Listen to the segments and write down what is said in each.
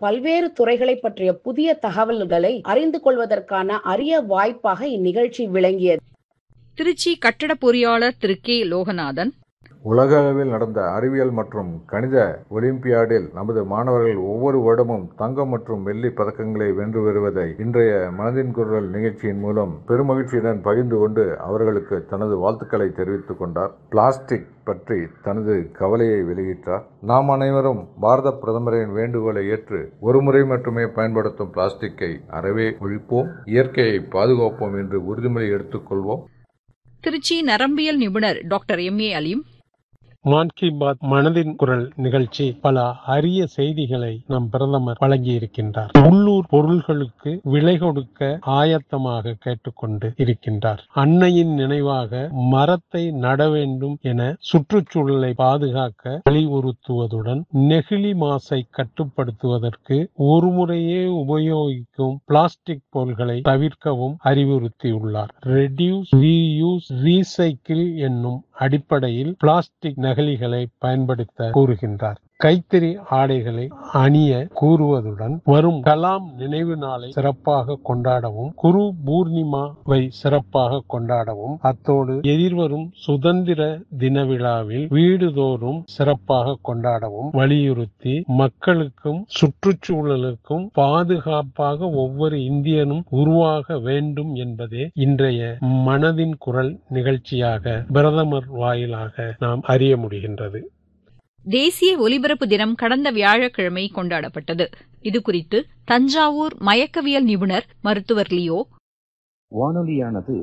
பல்வேறு துறைகளை பற்றிய புதிய தகவல்களை அறிந்து கொள்வதற்கான அரிய வாய்ப்பாக இந்நிகழ்ச்சி விளங்கியது. திருச்சி கட்டட பொறியாளர் திரு கே லோகநாதன். உலக அளவில் நடந்த அறிவியல் மற்றும் கணித ஒலிம்பியாடில் நமது மாணவர்கள் ஒவ்வொரு வருடமும் தங்கம் மற்றும் வெள்ளி பதக்கங்களை வென்று வருவதை இன்றைய மனதின் குரல் நிகழ்ச்சியின் மூலம் பெருமகிழ்ச்சியுடன் பகிர்ந்து கொண்டு அவர்களுக்கு தனது வாழ்த்துக்களை தெரிவித்துக் கொண்டார். பிளாஸ்டிக் பற்றி தனது கவலையை வெளியிட்டார். நாம் அனைவரும் பாரத பிரதமரின் வேண்டுகோளை ஏற்று ஒருமுறை மட்டுமே பயன்படுத்தும் பிளாஸ்டிக்கை அறவே ஒழிப்போம், இயற்கையை பாதுகாப்போம் என்று உறுதிமொழி எடுத்துக்கொள்வோம். திருச்சி நரம்பியல் நிபுணர் டாக்டர் எம். ஏ. அலீம். மான் கி பாத் மனதின் குரல் நிகழ்ச்சி பல அரிய செய்திகளை நம் பிரதமர் வழங்கி இருக்கின்றார். உள்ளூர் பொருள்களுக்கு விலை கொடுக்க ஆயத்தமாக கேட்டுக்கொண்டு இருக்கின்றார். அன்னையின் நினைவாக மரத்தை நட வேண்டும் என சுற்றுச்சூழலை பாதுகாக்க வலியுறுத்துவதுடன் நெகிழி மாசை கட்டுப்படுத்துவதற்கு ஒரு முறையே உபயோகிக்கும் பிளாஸ்டிக் பொருள்களை தவிர்க்கவும் அறிவுறுத்தியுள்ளார். ரெடியூஸ், ரீயூஸ், ரீசைக்கிள் என்னும் அடிப்படையில் பிளாஸ்டிக் நெகிழிகளை பயன்படுத்த கூறுகின்றார். கைத்தறி ஆடைகளை அணிய கூறுவதுடன் வரும் கலாம் நினைவு நாளை சிறப்பாக கொண்டாடவும், குரு பூர்ணிமாவை சிறப்பாக கொண்டாடவும், அத்தோடு எதிர்வரும் சுதந்திர தின விழாவில் வீடுதோறும் சிறப்பாக கொண்டாடவும் வலியுறுத்தி மக்களுக்கும் சுற்றுச்சூழலுக்கும் பாதுகாப்பாக ஒவ்வொரு இந்தியனும் உருவாக வேண்டும் என்பதே இன்றைய மனதின் குரல் நிகழ்ச்சியாக பிரதமர் வாயிலாக நாம் அறிய முடிகின்றது. தேசிய ஒலிபரப்பு தினம் கடந்த வியாழக்கிழமை கொண்டாடப்பட்டது. இதுகுறித்து தஞ்சாவூர் மயக்கவியல் நிபுணர் மருத்துவர் லியோ. வானொலியானது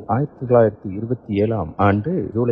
1927 ஆண்டு ஜூலை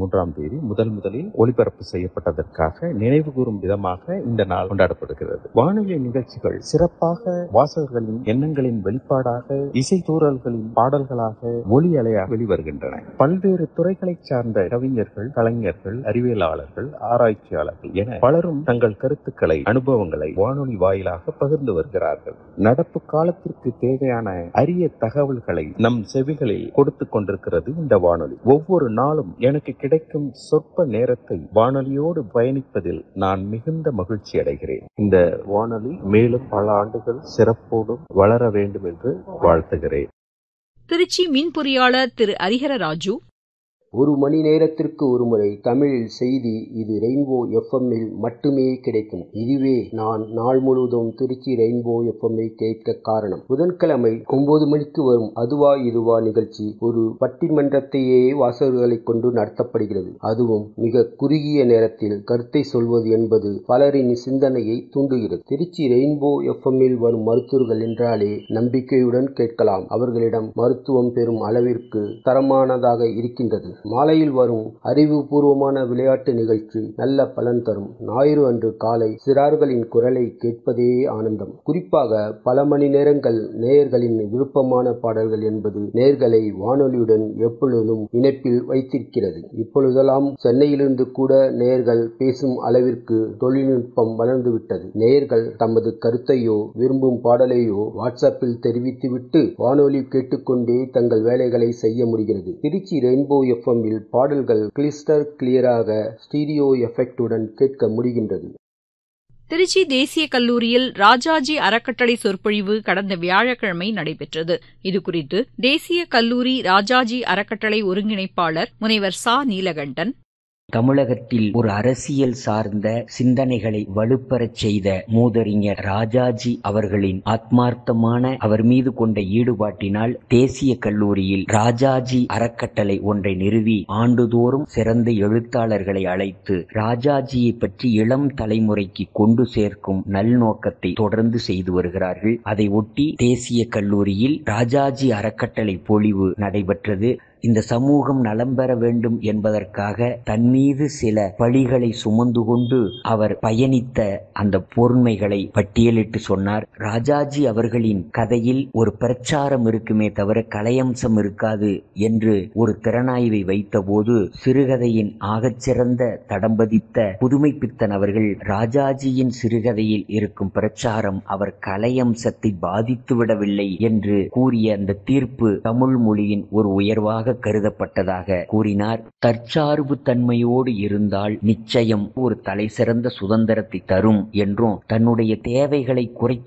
23 முதலில் ஒளிபரப்பு செய்யப்பட்டதற்காக நினைவு கூறும் விதமாக இந்த நாள் கொண்டாடப்படுகிறது. வானொலி நிகழ்ச்சிகள் சிறப்பாக வாசகர்களின் எண்ணங்களின் வெளிப்பாடாக, இசைத்தூறல்களின் பாடல்களாக, ஒலி அலையாக வெளிவருகின்றன. பல்வேறு துறைகளை சார்ந்த கவிஞர்கள், கலைஞர்கள், அறிவியலாளர்கள், ஆராய்ச்சியாளர்கள் என பலரும் தங்கள் கருத்துக்களை, அனுபவங்களை வானொலி வாயிலாக பகிர்ந்து வருகிறார்கள். நடப்பு காலத்திற்கு தேவையான அரிய தகவல்களை நம் செவிகளில் கொடுத்து கொண்டிருக்கிறது இந்த வானொலி. ஒவ்வொரு நாளும் எனக்கு கிடைக்கும் சொற்ப நேரத்தை வானொலியோடு பயணிப்பதில் நான் மிகுந்த மகிழ்ச்சி அடைகிறேன். இந்த வானொலி மேலும் பல ஆண்டுகள் சிறப்போடும் வளர வேண்டும் என்று வாழ்த்துகிறேன். திருச்சி மின் பொறியாளர் திரு ஹரிஹர ராஜு. ஒரு மணி நேரத்திற்கு ஒரு முறை தமிழில் செய்தி. இது ரெயின்போ எஃப்எம்மில் மட்டுமே கிடைக்கும். இதுவே நான் நாள் முழுவதும் திருச்சி ரெயின்போ எஃப்எம்ஐ கேட்க காரணம். புதன்கிழமை 9 மணிக்கு வரும் அதுவா இதுவா நிகழ்ச்சி ஒரு பட்டிமன்றத்தையே வாசகர்களை கொண்டு நடத்தப்படுகிறது. அதுவும் மிக குறுகிய நேரத்தில் கருத்தை சொல்வது என்பது பலரின் சிந்தனையை தூண்டுகிறது. திருச்சி ரெயின்போ எஃப்எம்மில் வரும் மருத்துவர்கள் என்றாலே நம்பிக்கையுடன் கேட்கலாம். அவர்களிடம் மருத்துவம் பெறும் அளவிற்கு தரமானதாக இருக்கின்றது. மாலையில் வரும் அறிவுபூர்வமான விளையாட்டு நிகழ்ச்சி நல்ல பலன் தரும். ஞாயிறு அன்று காலை சிறார்களின் குரலை கேட்பதே ஆனந்தம். குறிப்பாக பல மணி நேரங்கள் நேயர்களின் விருப்பமான பாடல்கள் என்பது நேயர்களை வானொலியுடன் எப்பொழுதும் இணைப்பில் வைத்திருக்கிறது. இப்பொழுதெல்லாம் சென்னையிலிருந்து கூட நேயர்கள் பேசும் அளவிற்கு தொழில்நுட்பம் வளர்ந்துவிட்டது. நேயர்கள் தமது கருத்தையோ விரும்பும் பாடலையோ வாட்ஸ்அப்பில் தெரிவித்துவிட்டு வானொலி கேட்டுக்கொண்டே தங்கள் வேலைகளை செய்ய முடிகிறது. திருச்சி ரெயின்போ எஃப்எம்மில் பாடல்கள் கிளிஸ்டர் கிளியராக ஸ்டீரியோ எஃபெக்டுடன் கேட்க முடிகின்றது. திருச்சி தேசிய கல்லூரியில் ராஜாஜி அறக்கட்டளை சொற்பொழிவு கடந்த வியாழக்கிழமை நடைபெற்றது. இதுகுறித்து தேசிய கல்லூரி ராஜாஜி அறக்கட்டளை ஒருங்கிணைப்பாளர் முனைவர் சா. நீலகண்டன். தமிழகத்தில் ஒரு அரசியல் சார்ந்த சிந்தனைகளை வலுப்பெறச் செய்த மூதறிஞர் ராஜாஜி அவர்களின் ஆத்மார்த்தமான அவர் மீது கொண்ட ஈடுபாட்டினால் தேசிய கல்லூரியில் ராஜாஜி அறக்கட்டளை ஒன்றை நிறுவி ஆண்டுதோறும் சிறந்த எழுத்தாளர்களை அழைத்து ராஜாஜியை பற்றி இளம் தலைமுறைக்கு கொண்டு சேர்க்கும் நல்நோக்கத்தை தொடர்ந்து செய்து வருகிறார்கள். அதை ஒட்டி தேசிய கல்லூரியில் ராஜாஜி அறக்கட்டளை பொழிவு நடைபெற்றது. இந்த சமூகம் நலம் பெற வேண்டும் என்பதற்காக தன்மீது சில பழிகளை சுமந்து கொண்டு அவர் பயணித்த அந்த பொறுமைகளை பட்டியலிட்டு சொன்னார். ராஜாஜி அவர்களின் கதையில் ஒரு பிரச்சாரம் இருக்குமே தவிர கலையம்சம் இருக்காது என்று ஒரு திறனாய்வை வைத்தபோது சிறுகதையின் ஆகச்சிறந்த தடம்பதித்த புதுமைப்பித்தன் அவர்கள் ராஜாஜியின் சிறுகதையில் இருக்கும் பிரச்சாரம் அவர் கலையம்சத்தை பாதித்துவிடவில்லை என்று கூறிய அந்த தீர்ப்பு தமிழ் மொழியின் ஒரு உயர்வாக கருதப்பட்டதாக கூறினார். தற்சார்பு தன்மையோடு இருந்தால் நிச்சயம் ஒரு தலைசிறந்த சுதந்திரத்தை தரும் என்றும் தன்னுடைய தேவைகளை குறை